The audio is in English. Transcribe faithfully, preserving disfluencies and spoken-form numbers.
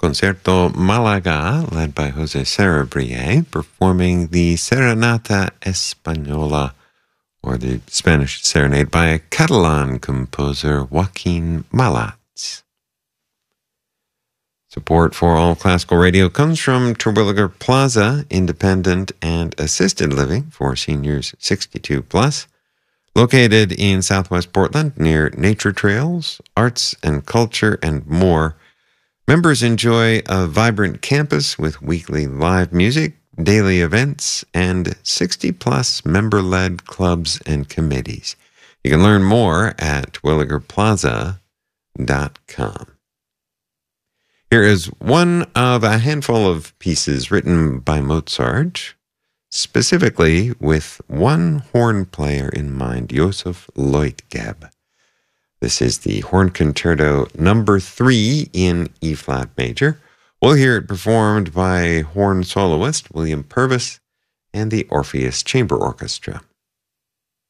Concerto Malaga, led by Jose Sarabria, performing the Serenata Española, or the Spanish Serenade, by a Catalan composer, Joaquin Malats. Support for All Classical Radio comes from Terwilliger Plaza, independent and assisted living for seniors sixty-two plus, located in Southwest Portland near nature trails, arts and culture, and more. Members enjoy a vibrant campus with weekly live music, daily events, and sixty plus member-led clubs and committees. You can learn more at terwilliger plaza dot com. Here is one of a handful of pieces written by Mozart, specifically with one horn player in mind, Joseph Leutgeb. This is the Horn Concerto number three in E-flat major. We'll hear it performed by horn soloist William Purvis and the Orpheus Chamber Orchestra.